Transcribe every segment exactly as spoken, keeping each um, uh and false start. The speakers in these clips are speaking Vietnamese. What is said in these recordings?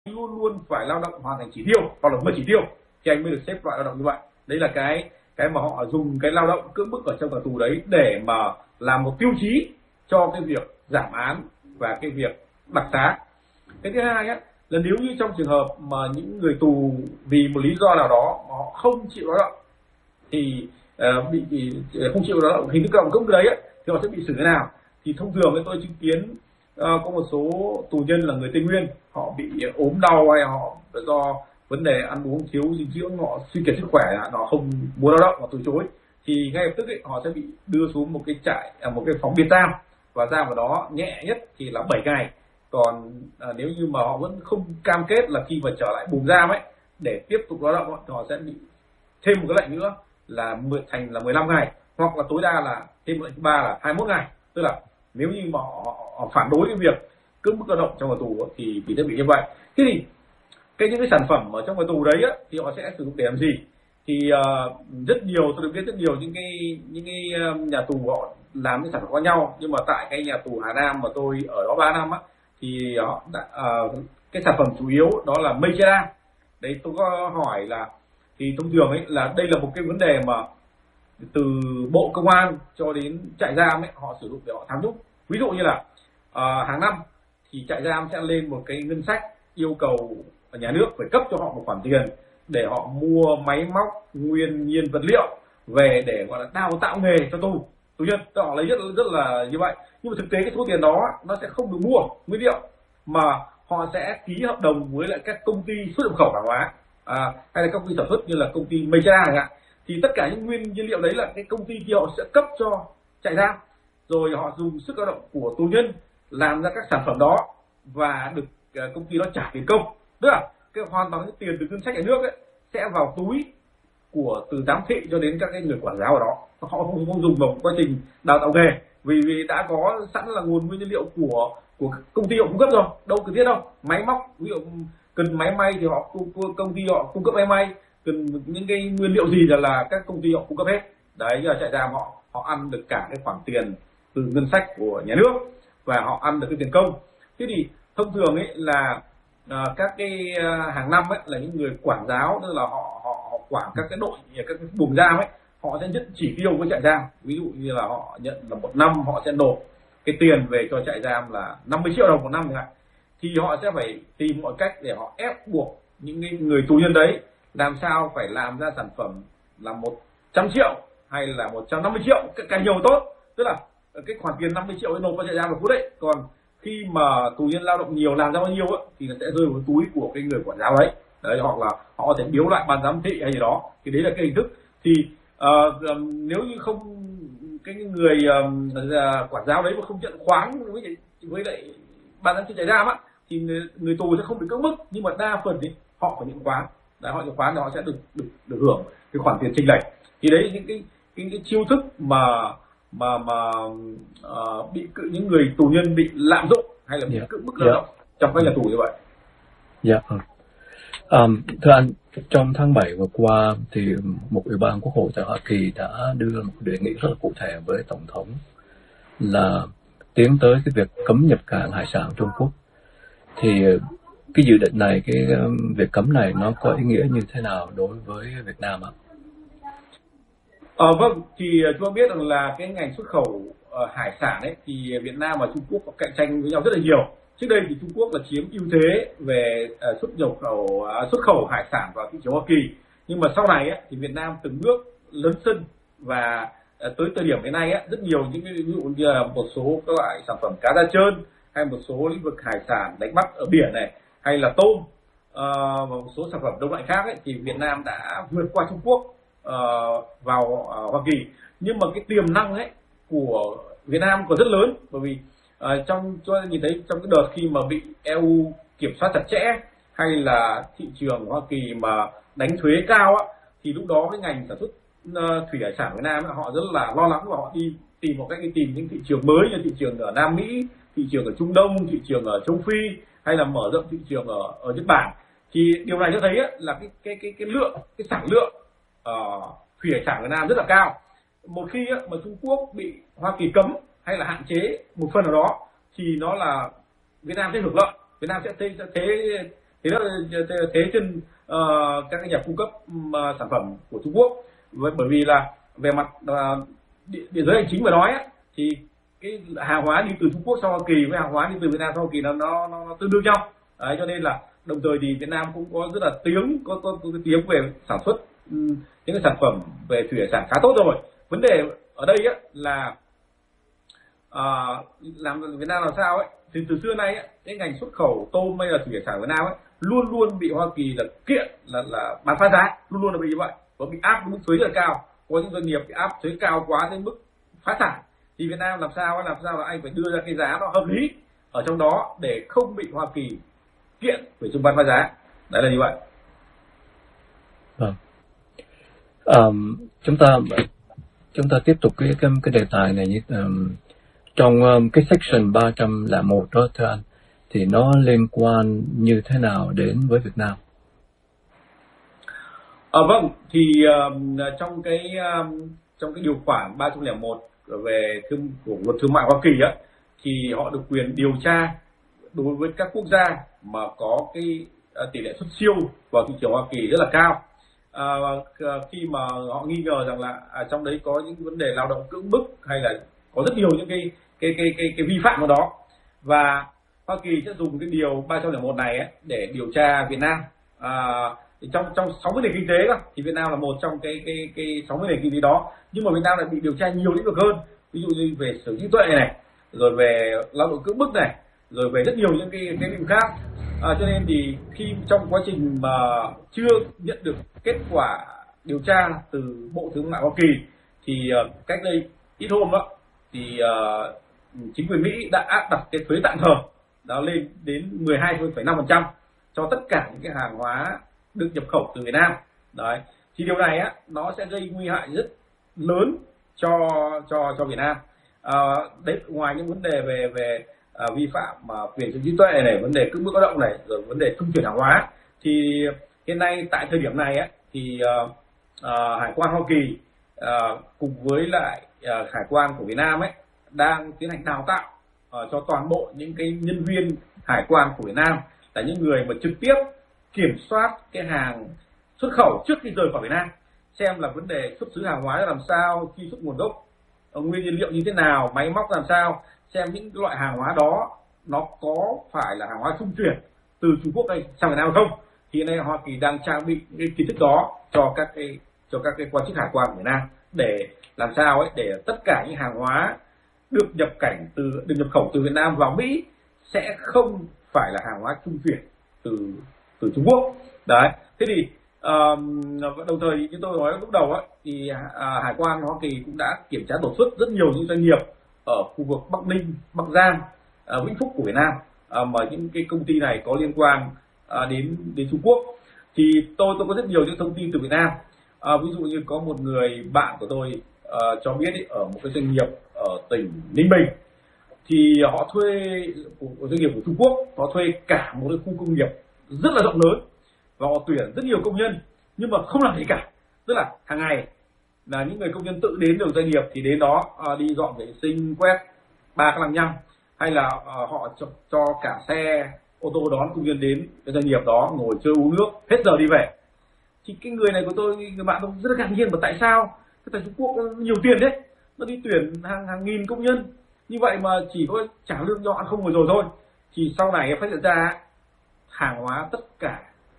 luôn luôn phải lao động hoàn thành chỉ tiêu hoặc là vượt chỉ tiêu thì anh mới được xếp loại lao động như vậy. Đấy là cái cái mà họ dùng cái lao động cưỡng bức ở trong nhà tù đấy để mà làm một tiêu chí cho cái việc giảm án và cái việc đặc xá. Cái thứ hai á, là nếu như trong trường hợp mà những người tù vì một lý do nào đó mà họ không chịu lao động thì uh, bị, bị không chịu lao động hình thức lao động cưỡng bức đấy á, thì họ sẽ bị xử thế nào? Thì thông thường tôi chứng kiến uh, có một số tù nhân là người Tây Nguyên, họ bị ốm đau hay họ do vấn đề ăn uống thiếu dinh dưỡng, họ suy kiệt sức khỏe, họ không muốn lao động, họ từ chối, thì ngay lập tức ấy, họ sẽ bị đưa xuống một cái trại, à, một cái phòng biệt giam, và giam vào đó nhẹ nhất thì là bảy ngày. Còn à, nếu như mà họ vẫn không cam kết là khi mà trở lại buồng giam ấy để tiếp tục lao động thì họ sẽ bị thêm một cái lệnh nữa là thành là mười lăm ngày, hoặc là tối đa là thêm một lệnh thứ ba là hai mươi mốt ngày. Tức là nếu như mà họ, họ phản đối cái việc cưỡng bức lao động trong nhà tù thì thì sẽ bị như vậy. Thế thì cái những cái sản phẩm ở trong nhà tù đấy á, thì họ sẽ sử dụng để làm gì? Thì uh, rất nhiều tôi được biết rất nhiều những cái những cái nhà tù họ làm những sản phẩm khác nhau, nhưng mà tại cái nhà tù Hà Nam mà tôi ở đó ba năm á, thì họ đã, uh, cái sản phẩm chủ yếu đó là mây che đan. Đấy, tôi có hỏi là thì thông thường ấy là đây là một cái vấn đề mà từ Bộ Công an cho đến trại giam ấy họ sử dụng để họ tham nhũng. Ví dụ như là uh, hàng năm thì trại giam sẽ lên một cái ngân sách yêu cầu nhà nước phải cấp cho họ một khoản tiền để họ mua máy móc, nguyên nhiên vật liệu về để gọi là đào tạo nghề cho tù tù nhân. Họ lấy rất rất là như vậy, nhưng mà thực tế cái số tiền đó nó sẽ không được mua nguyên liệu, mà họ sẽ ký hợp đồng với lại các công ty xuất nhập khẩu hàng hóa, à, hay là các công ty sản xuất như là công ty Mây Cha chẳng hạn. Thì tất cả những nguyên nhiên liệu đấy là cái công ty kia họ sẽ cấp cho trại giam, rồi họ dùng sức lao động của tù nhân làm ra các sản phẩm đó và được uh, công ty đó trả tiền công. Tức là cái hoàn toàn cái tiền từ ngân sách nhà nước ấy sẽ vào túi của từ giám thị cho đến các cái người quản giáo ở đó. Họ không, không dùng vào quá trình đào tạo nghề, vì vì đã có sẵn là nguồn nguyên liệu của của công ty họ cung cấp rồi, đâu cần thiết đâu. Máy móc, ví dụ cần máy may thì họ công ty họ cung cấp máy may, cần những cái nguyên liệu gì là là các công ty họ cung cấp hết. Đấy, giờ trại giam họ họ ăn được cả cái khoản tiền từ ngân sách của nhà nước và họ ăn được cái tiền công. Thế thì thông thường ấy là À, các cái uh, hàng năm ấy là những người quản giáo, tức là họ họ, họ quản các cái đội, các cái buồng giam ấy, họ sẽ nhận chỉ tiêu với trại giam. Ví dụ như là họ nhận là một năm họ sẽ nộp cái tiền về cho trại giam là năm mươi triệu đồng một năm chẳng hạn, thì họ sẽ phải tìm mọi cách để họ ép buộc những người tù nhân đấy làm sao phải làm ra sản phẩm là một trăm triệu hay là một trăm năm mươi triệu, càng nhiều tốt. Tức là cái khoản tiền năm mươi triệu nộp vào trại giam là phút đấy, còn khi mà tù nhân lao động nhiều làm ra bao nhiêu ấy, thì nó sẽ rơi vào túi của cái người quản giáo đấy. Đấy, hoặc là họ có thể biếu lại ban giám thị hay gì đó, thì đấy là cái hình thức. Thì uh, nếu như không cái người uh, quản giáo đấy mà không nhận khoán với với lại ban giám thị trại giam á, thì người, người tù sẽ không bị cưỡng bức, nhưng mà đa phần thì họ phải nhận khoán. Đấy, họ nhận khoán thì họ sẽ được được được hưởng cái khoản tiền chênh lệch. Thì đấy những cái cái, cái chiêu thức mà mà mà uh, bị những người tù nhân bị lạm dụng hay là bị yeah. cưỡng bức lao động yeah. trong các nhà tù như vậy. Dạ. Yeah. Um, thưa anh, trong tháng bảy vừa qua thì một ủy ban Quốc hội tại Hoa Kỳ đã đưa một đề nghị rất là cụ thể với tổng thống là tiến tới cái việc cấm nhập cảng hải sản Trung Quốc. Thì cái dự định này, cái việc cấm này nó có ý nghĩa như thế nào đối với Việt Nam ạ? Ờ, vâng, thì chúng ta biết rằng là cái ngành xuất khẩu uh, hải sản ấy thì Việt Nam và Trung Quốc có cạnh tranh với nhau rất là nhiều. Trước đây thì Trung Quốc là chiếm ưu thế về uh, xuất nhập khẩu uh, xuất khẩu hải sản vào thị trường Hoa Kỳ, nhưng mà sau này ấy, thì Việt Nam từng bước lấn sân và uh, tới thời điểm hiện nay ấy, rất nhiều những cái ví dụ như là một số các loại sản phẩm cá da trơn hay một số lĩnh vực hải sản đánh bắt ở biển này hay là tôm uh, và một số sản phẩm đông lạnh khác ấy, thì Việt Nam đã vượt qua Trung Quốc Uh, vào uh, Hoa Kỳ. Nhưng mà cái tiềm năng ấy của Việt Nam còn rất lớn, bởi vì uh, trong cho nhìn thấy trong cái đợt khi mà bị e u kiểm soát chặt chẽ hay là thị trường Hoa Kỳ mà đánh thuế cao á, thì lúc đó cái ngành sản xuất uh, thủy hải sản Việt Nam ấy, họ rất là lo lắng và họ đi tìm một cách đi tìm những thị trường mới như thị trường ở Nam Mỹ, thị trường ở Trung Đông, thị trường ở Châu Phi hay là mở rộng thị trường ở ở Nhật Bản. Thì điều này cho thấy ấy, là cái cái cái cái lượng cái sản lượng Uh, thủy hải sản Việt Nam rất là cao. Một khi á, mà Trung Quốc bị Hoa Kỳ cấm hay là hạn chế một phần nào đó thì nó là Việt Nam sẽ hưởng lợi. Việt Nam sẽ thế, sẽ thế Thì đó là thế trên uh, các cái nhà cung cấp uh, sản phẩm của Trung Quốc. Bởi vì là về mặt uh, địa, địa giới hành chính mà nói ấy, thì cái hàng hóa đi từ Trung Quốc sang Hoa Kỳ với hàng hóa đi từ Việt Nam sang Hoa Kỳ nó nó, nó, nó tương đương nhau. Đấy, cho nên là đồng thời thì Việt Nam cũng có rất là tiếng có, có, có cái tiếng về sản xuất um, những cái sản phẩm về thủy hải sản khá tốt rồi. Vấn đề ở đây ấy, là uh, làm Việt Nam làm sao ấy thì từ xưa nay ấy, cái ngành xuất khẩu tôm hay là thủy hải sản Việt Nam ấy luôn luôn bị Hoa Kỳ là kiện là là bán phá giá, luôn luôn là bị như vậy, và bị áp mức thuế rất là cao. Có những doanh nghiệp bị áp thuế cao quá đến mức phá sản. Thì Việt Nam làm sao ấy, làm sao là anh phải đưa ra cái giá nó hợp lý ở trong đó để không bị Hoa Kỳ kiện về chung bán phá giá. Đấy là như vậy. Vâng. Um, chúng ta chúng ta tiếp tục cái cái, cái đề tài này như um, trong um, cái section ba trăm lẻ một đó thưa anh, thì nó liên quan như thế nào đến với Việt Nam? À, vâng, thì um, trong cái um, trong cái điều khoản ba trăm lẻ một về thương của luật thương mại Hoa Kỳ á, thì họ được quyền điều tra đối với các quốc gia mà có cái uh, tỷ lệ xuất siêu vào thị trường Hoa Kỳ rất là cao. À, khi mà họ nghi ngờ rằng là à, trong đấy có những vấn đề lao động cưỡng bức hay là có rất nhiều những cái cái cái cái, cái vi phạm vào đó, và Hoa Kỳ sẽ dùng cái điều ba trăm lẻ một này ấy để điều tra Việt Nam. À, trong trong sáu mươi nền kinh tế đó thì Việt Nam là một trong cái cái cái sáu mươi nền kinh tế đó, nhưng mà Việt Nam lại bị điều tra nhiều lĩnh vực hơn, ví dụ như về sở hữu trí tuệ này, rồi về lao động cưỡng bức này, rồi về rất nhiều những cái cái lĩnh vực khác. À, cho nên thì khi trong quá trình mà chưa nhận được kết quả điều tra từ Bộ Thương mại Hoa Kỳ thì uh, cách đây ít hôm đó thì uh, chính quyền Mỹ đã áp đặt cái thuế tạm thời đó lên đến mười hai phẩy năm phần trăm cho tất cả những cái hàng hóa được nhập khẩu từ Việt Nam. Đấy, thì điều này á nó sẽ gây nguy hại rất lớn cho cho cho Việt Nam. À, đấy, ngoài những vấn đề về về À, vi phạm mà quyền sở hữu trí tuệ này, vấn đề cưỡng bức lao động này, rồi vấn đề trung chuyển hàng hóa, thì hiện nay tại thời điểm này ấy, thì uh, uh, Hải quan Hoa Kỳ uh, cùng với lại uh, Hải quan của Việt Nam ấy đang tiến hành đào tạo uh, cho toàn bộ những cái nhân viên hải quan của Việt Nam, là những người mà trực tiếp kiểm soát cái hàng xuất khẩu trước khi rời khỏi Việt Nam, xem là vấn đề xuất xứ hàng hóa là làm sao, truy xuất nguồn gốc, uh, nguyên nhiên liệu như thế nào, máy móc làm sao, xem những loại hàng hóa đó nó có phải là hàng hóa trung chuyển từ Trung Quốc đây sang Việt Nam không. Thì hiện nay Hoa Kỳ đang trang bị cái kiến thức đó cho các cái cho các cái quan chức hải quan của Việt Nam, để làm sao ấy để tất cả những hàng hóa được nhập cảnh từ được nhập khẩu từ Việt Nam vào Mỹ sẽ không phải là hàng hóa trung chuyển từ từ Trung Quốc. Đấy, thế thì um, đồng thời như tôi nói lúc đầu ấy, thì uh, Hải quan Hoa Kỳ cũng đã kiểm tra đột xuất rất nhiều những doanh nghiệp ở khu vực Bắc Ninh, Bắc Giang, uh, Vĩnh Phúc của Việt Nam, uh, mà những cái công ty này có liên quan uh, đến đến Trung Quốc. Thì tôi tôi có rất nhiều những thông tin từ Việt Nam. Uh, ví dụ như có một người bạn của tôi uh, cho biết ấy, ở một cái doanh nghiệp ở tỉnh Ninh Bình, thì họ thuê của doanh nghiệp của Trung Quốc, họ thuê cả một cái khu công nghiệp rất là rộng lớn và họ tuyển rất nhiều công nhân, nhưng mà không làm gì cả. Tức là hàng ngày là những người công nhân tự đến được doanh nghiệp thì đến đó uh, đi dọn vệ sinh, quét ba cái lăng nhăng, hay là uh, họ cho, cho cả xe ô tô đón công nhân đến cái doanh nghiệp đó ngồi chơi uống nước hết giờ đi về. Thì cái người này của tôi, người bạn tôi rất là ngạc nhiên, mà tại sao cái thằng Trung Quốc nhiều tiền đấy, nó đi tuyển hàng hàng nghìn công nhân như vậy mà chỉ có trả lương cho ăn không vừa rồi thôi. Thì sau này phát hiện ra hàng hóa tất cả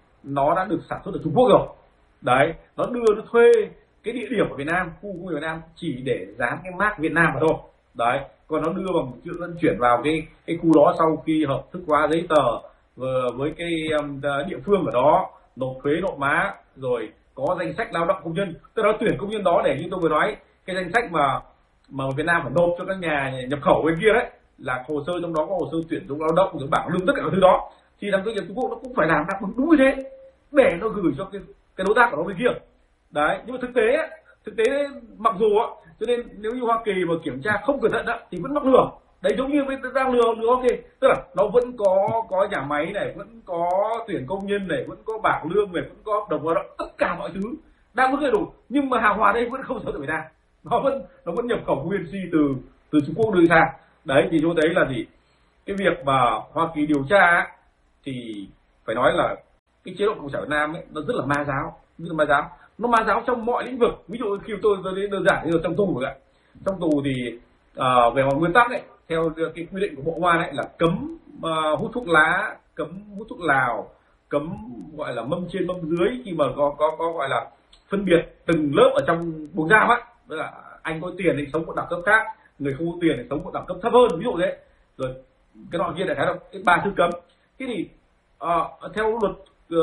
nó đã được sản xuất ở Trung Quốc rồi. Đấy, nó đưa nó thuê cái địa điểm ở Việt Nam, khu của Việt Nam chỉ để dán cái mác Việt Nam mà thôi. Đấy, còn nó đưa bằng chuyện vận chuyển vào cái cái khu đó sau khi hợp thức hóa giấy tờ vừa với cái um, địa phương ở đó, nộp thuế nộp má, rồi có danh sách lao động công nhân, tức là tuyển công nhân đó để như tôi vừa nói, cái danh sách mà mà Việt Nam phải nộp cho các nhà nhập khẩu bên kia đấy, là hồ sơ trong đó có hồ sơ tuyển dụng lao động, rồi bảng lương, tất cả các thứ đó, thì thằng doanh nghiệp Trung Quốc nó cũng phải làm đáp ứng đúng như thế để nó gửi cho cái cái đối tác của nó bên kia. Đấy, nhưng mà thực tế thực tế mặc dù á, cho nên nếu như Hoa Kỳ mà kiểm tra không cẩn thận á thì vẫn mắc lừa. Đấy, giống như đang lừa lừa Hoa Kỳ, tức là nó vẫn có có nhà máy này, vẫn có tuyển công nhân này, vẫn có bảng lương này, vẫn có hợp đồng lao động, tất cả mọi thứ đang vẫn đầy đủ, nhưng mà hàng hóa đây vẫn không xuất được Việt Nam, nó vẫn nó vẫn nhập khẩu nguyên si từ từ Trung Quốc đưa sang. Đấy, thì chỗ đấy là gì, cái việc mà Hoa Kỳ điều tra thì phải nói là cái chế độ cộng sản Việt Nam ấy nó rất là ma giáo, rất là ma giáo, nó ma giáo trong mọi lĩnh vực. Ví dụ khi tôi tôi đến đơn giản như trong tù vậy, trong tù thì uh, về mặt nguyên tắc ấy, theo cái quy định của Bộ Công an ấy là cấm uh, hút thuốc lá, cấm hút thuốc lào, cấm gọi là mâm trên mâm dưới khi mà có có có gọi là phân biệt từng lớp ở trong buồng giam á, tức là anh có tiền thì sống một đẳng cấp khác, người không có tiền thì sống một đẳng cấp thấp hơn, ví dụ thế. Rồi cái nọ kia đại khái là cái ba thứ cấm. Thế thì uh, theo luật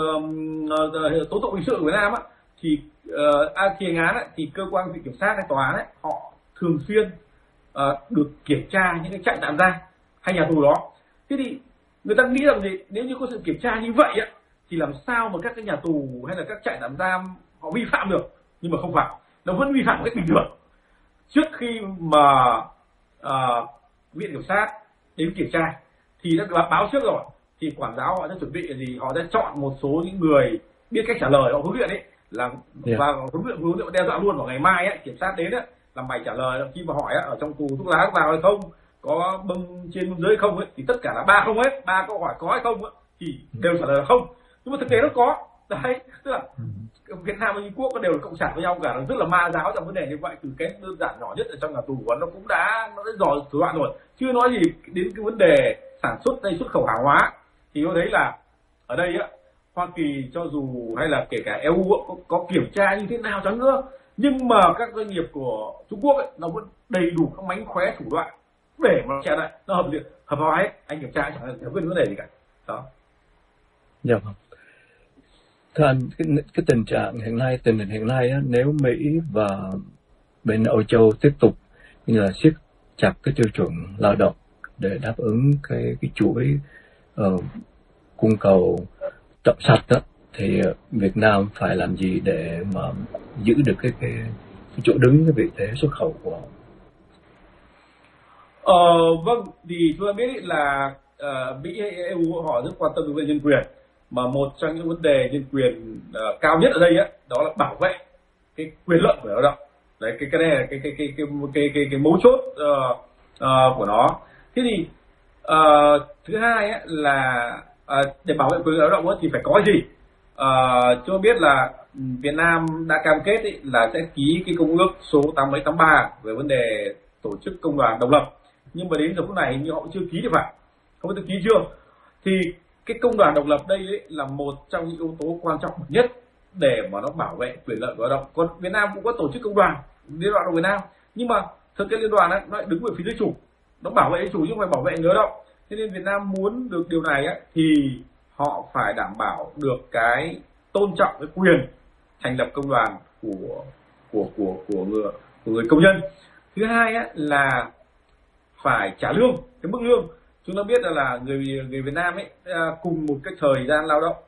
uh, uh, tố tụng hình sự của Việt Nam á, thì uh, à, thi hành án á, thì cơ quan viện kiểm sát hay tòa án ấy, họ thường xuyên uh, được kiểm tra những cái trại tạm giam hay nhà tù đó. Thế thì người ta nghĩ rằng gì, nếu như có sự kiểm tra như vậy á, thì làm sao mà các cái nhà tù hay là các trại tạm giam họ vi phạm được? Nhưng mà không phải, nó vẫn vi phạm một cách bình thường. Trước khi mà uh, viện kiểm sát đến kiểm tra thì đã báo trước rồi, thì quản giáo họ sẽ chuẩn bị là gì, họ sẽ chọn một số những người biết cách trả lời, họ huấn luyện ấy là yeah. và huấn luyện huấn luyện đe dọa luôn vào ngày mai ấy, kiểm sát đến ấy, là mày trả lời khi mà hỏi ấy, ở trong tù thuốc lá vào hay không, có bưng trên bưng dưới không ấy, thì tất cả là ba không hết, ba câu hỏi có hay không ấy, thì đều trả lời là không. Nhưng mà thực tế nó có đấy, tức là Việt Nam và Trung Quốc có đều là cộng sản với nhau cả, nó rất là ma giáo trong vấn đề như vậy. Từ cái đơn giản nhỏ nhất ở trong nhà tù của nó cũng đã nó đã dò thủ đoạn rồi, chưa nói gì đến cái vấn đề sản xuất hay xuất khẩu hàng hóa. Thì tôi thấy là ở đây á, Hoa Kỳ cho dù hay là kể cả e u có, có kiểm tra như thế nào chăng nữa, nhưng mà các doanh nghiệp của Trung Quốc ấy, nó vẫn đầy đủ các mánh khóe thủ đoạn để mà trả lại nó hợp lý hợp hóa hết. Anh kiểm tra chẳng hạn có vấn đề gì cả đó. Dạ vâng. Thưa anh, cái, cái tình trạng hiện nay, tình hình hiện nay á, nếu Mỹ và bên Âu Châu tiếp tục như là siết chặt cái tiêu chuẩn lao động để đáp ứng cái cái chuỗi uh, cung cầu trọng sạch đó, thì Việt Nam phải làm gì để mà giữ được cái cái, cái chỗ đứng, cái vị thế xuất khẩu của họ? Ờ, vâng, thì chúng ta biết là uh, Mỹ hay e u họ rất quan tâm đến nhân quyền, mà một trong những vấn đề nhân quyền uh, cao nhất ở đây á, đó là bảo vệ cái quyền lợi của người lao động. Đấy, cái cái này là cái cái cái cái cái cái, cái, cái mấu chốt uh, uh, của nó. Thế thì uh, thứ hai á, là uh, để bảo vệ quyền lợi lao động á, thì phải có gì? Uh, chúng ta biết là Việt Nam đã cam kết ý, là sẽ ký cái công ước số tám mấy tám ba về vấn đề tổ chức công đoàn độc lập, nhưng mà đến giờ phút này hình như họ chưa ký được phải, không biết ký chưa. Thì cái công đoàn độc lập đây ấy là một trong những yếu tố quan trọng nhất để mà nó bảo vệ quyền lợi của lao động. Còn Việt Nam cũng có tổ chức công đoàn, Liên đoàn Lao động Việt Nam, nhưng mà thực cái liên đoàn ấy, nó lại đứng về phía giới chủ, nó bảo vệ giới chủ chứ không phải bảo vệ người lao động. Thế nên Việt Nam muốn được điều này ấy, thì họ phải đảm bảo được cái tôn trọng cái quyền thành lập công đoàn của của của của người của người công nhân. Thứ hai ấy, là phải trả lương, cái mức lương. Chúng ta biết là, là người người Việt Nam ấy cùng một cái thời gian lao động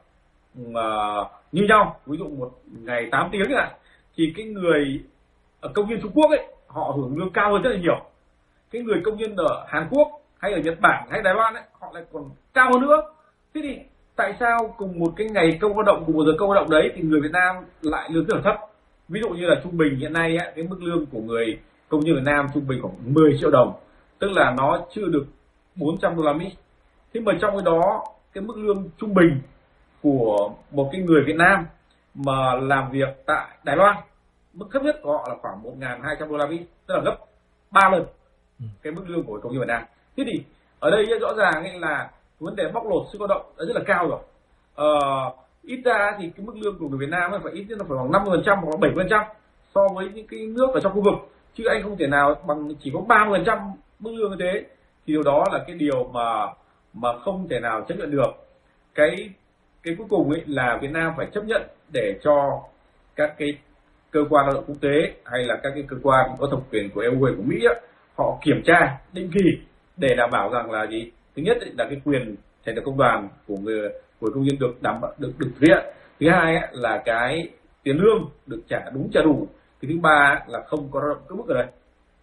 uh, như nhau, ví dụ một ngày tám tiếng chẳng hạn, thì cái người công nhân Trung Quốc ấy họ hưởng lương cao hơn rất là nhiều. Cái người công nhân ở Hàn Quốc hay ở Nhật Bản hay Đài Loan ấy họ lại còn cao hơn nữa. Thế thì tại sao cùng một cái ngày công lao động, cùng một giờ công lao động đấy thì người Việt Nam lại lương rất là thấp? Ví dụ như là trung bình hiện nay ấy, cái mức lương của người công nhân Việt Nam trung bình khoảng mười triệu đồng, tức là nó chưa được bốn trăm đô la Mỹ. Thế mà trong cái đó cái mức lương trung bình của một cái người Việt Nam mà làm việc tại Đài Loan, mức thấp nhất của họ là khoảng một nghìn hai trăm đô la Mỹ, tức là gấp ba lần cái mức lương của công nhân Việt Nam. Thế thì ở đây rõ ràng ấy là vấn đề bóc lột sức lao động đã rất là cao rồi. Ờ, ít ra thì cái mức lương của người Việt Nam phải ít nhất là phải khoảng năm mươi phần trăm hoặc là bảy mươi phần trăm so với những cái nước ở trong khu vực, chứ anh không thể nào bằng chỉ có ba mươi phần trăm mức lương như thế. Thì điều đó là cái điều mà mà không thể nào chấp nhận được. Cái cái cuối cùng ấy là Việt Nam phải chấp nhận để cho các cái cơ quan lao động quốc tế hay là các cái cơ quan có thẩm quyền của e u hay của Mỹ ấy, họ kiểm tra định kỳ để đảm bảo rằng là gì, thứ nhất ấy, là cái quyền thành lập công đoàn của người của công nhân được đảm bảo được được thực hiện. Thứ hai ấy, là cái tiền lương được trả đúng trả đủ. Cái thứ ba ấy, là không có lao động cưỡng bức ở đây.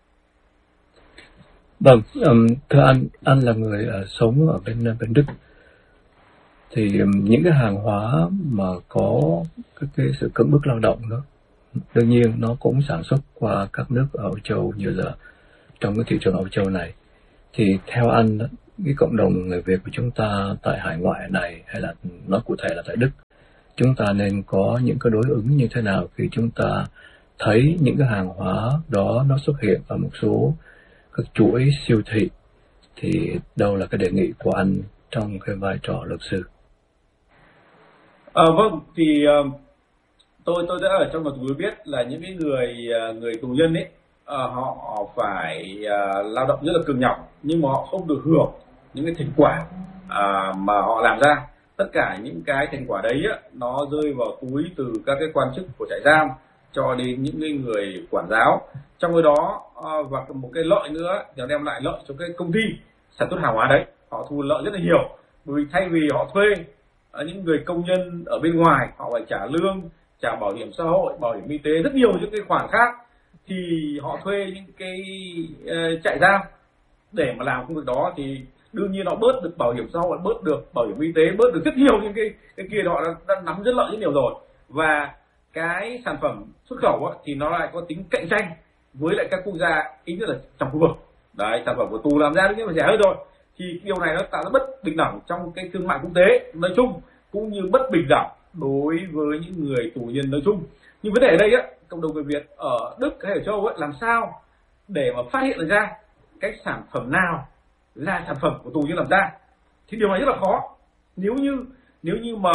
Vâng, um, thưa anh, anh là người uh, sống ở bên bên Đức, thì um, những cái hàng hóa mà có cái, cái sự cưỡng bức lao động đó, đương nhiên nó cũng sản xuất qua các nước ở Âu Châu như là trong cái thị trường Âu Châu này. Thì theo anh, cái cộng đồng người Việt của chúng ta tại hải ngoại này, hay là nói cụ thể là tại Đức, chúng ta nên có những cái đối ứng như thế nào khi chúng ta thấy những cái hàng hóa đó nó xuất hiện ở một số các chuỗi siêu thị, thì đâu là cái đề nghị của anh trong cái vai trò luật sư? À, vâng, thì uh, tôi tôi đã ở trong luật tù biết là những cái người người tù nhân ấy, uh, họ phải uh, lao động rất là cực nhọc, nhưng mà họ không được hưởng những cái thành quả uh, mà họ làm ra. Tất cả những cái thành quả đấy á, nó rơi vào túi từ các cái quan chức của trại giam cho đến những cái người quản giáo. Trong cái đó uh, và một cái lợi nữa thì nó đem lại lợi cho cái công ty sản xuất hàng hóa đấy, họ thu lợi rất là nhiều. Bởi vì thay vì họ thuê uh, những người công nhân ở bên ngoài, họ phải trả lương, trả bảo hiểm xã hội, bảo hiểm y tế, rất nhiều những cái khoản khác, thì họ thuê những cái uh, trại giam để mà làm công việc đó, thì đương nhiên họ bớt được bảo hiểm xã hội, bớt được bảo hiểm y tế, bớt được rất nhiều những cái cái kia, họ đã, đã nắm rất lợi rất nhiều rồi. Và cái sản phẩm xuất khẩu á, thì nó lại có tính cạnh tranh với lại các quốc gia ít nhất là trong khu vực đấy. Sản phẩm của tù làm ra đương nhiên phải rẻ hơn rồi, thì điều này nó tạo ra bất bình đẳng trong cái thương mại quốc tế nói chung, cũng như bất bình đẳng đối với những người tù nhân nói chung. Nhưng vấn đề ở đây á, cộng đồng người Việt ở Đức hay ở châu Âu ấy, làm sao để mà phát hiện ra cái sản phẩm nào là sản phẩm của tù nhân làm ra, thì điều này rất là khó. Nếu như nếu như mà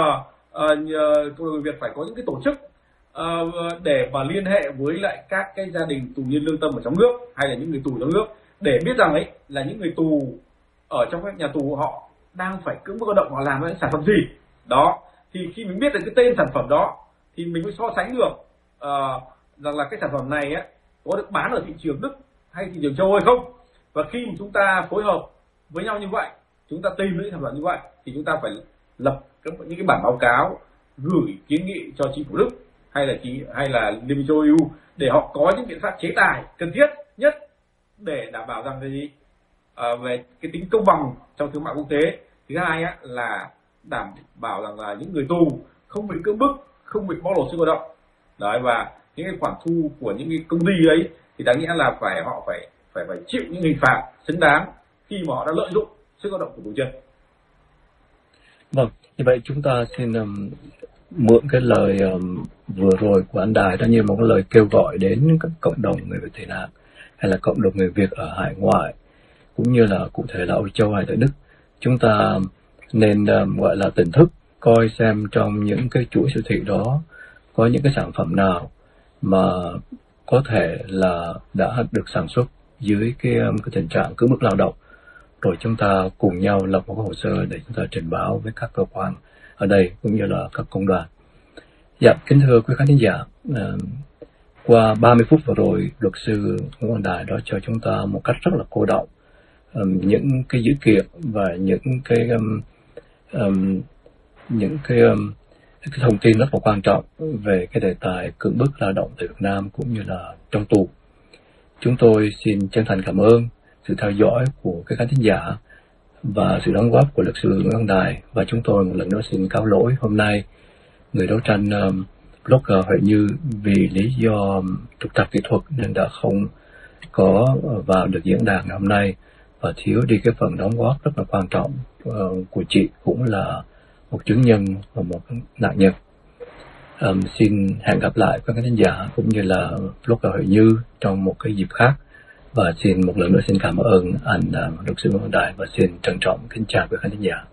uh, cộng đồng người Việt phải có những cái tổ chức uh, để mà liên hệ với lại các cái gia đình tù nhân lương tâm ở trong nước, hay là những người tù trong nước, để biết rằng ấy là những người tù ở trong các nhà tù họ đang phải cưỡng bức lao động, họ làm những sản phẩm gì đó, thì khi mình biết được cái tên sản phẩm đó thì mình mới so sánh được uh, rằng là cái sản phẩm này ấy, có được bán ở thị trường Đức hay thị trường châu Âu hay không. Và khi mà chúng ta phối hợp với nhau như vậy, chúng ta tìm những sản phẩm như vậy, thì chúng ta phải lập các, những cái bản báo cáo gửi kiến nghị cho chính phủ Đức hay là chỉ hay là Liên minh châu e u để họ có những biện pháp chế tài cần thiết nhất để đảm bảo rằng cái gì à, về cái tính công bằng trong thương mại quốc tế. Thứ hai á, là đảm bảo rằng là những người tù không bị cưỡng bức, không bị bóc lột sức lao động đấy, và những cái khoản thu của những cái công ty ấy thì đáng nghĩa là phải họ phải phải phải chịu những hình phạt xứng đáng khi mà họ đã lợi dụng sức lao động của tù nhân. Vâng, như vậy chúng ta xin um, mượn cái lời um, vừa rồi của anh Đài đó như một cái lời kêu gọi đến các cộng đồng người Việt tị nạn hay là cộng đồng người Việt ở hải ngoại, cũng như là cụ thể là Âu Châu hay tại Đức. Chúng ta nên um, gọi là tỉnh thức coi xem trong những cái chuỗi siêu thị đó có những cái sản phẩm nào mà có thể là đã được sản xuất dưới cái, cái tình trạng cưỡng bức lao động, rồi chúng ta cùng nhau lập một cái hồ sơ để chúng ta trình báo với các cơ quan ở đây cũng như là các công đoàn. Dạ, kính thưa quý khán thính giả, uh, qua ba mươi phút vừa rồi, luật sư Nguyễn Quang Đài đã cho chúng ta một cách rất là cô đọng um, những cái dữ kiện và những cái um, um, những cái, um, cái thông tin rất là quan trọng về cái đề tài cưỡng bức lao động tại Việt Nam cũng như là trong tù. Chúng tôi xin chân thành cảm ơn sự theo dõi của các khán thính giả và sự đóng góp của luật sư Nguyễn Quang Đài, và chúng tôi một lần nữa xin cáo lỗi hôm nay người đấu tranh um, blogger Huệ Như vì lý do trục trặc kỹ thuật nên đã không có vào được diễn đàn ngày hôm nay và thiếu đi cái phần đóng góp rất là quan trọng uh, của chị, cũng là một chứng nhân và một nạn nhân. Um, xin hẹn gặp lại các khán giả cũng như là blogger Huệ Như trong một cái dịp khác, và xin một lần nữa xin cảm ơn anh uh, luật sư Nguyễn Quang Đài và xin trân trọng kính chào các khán giả.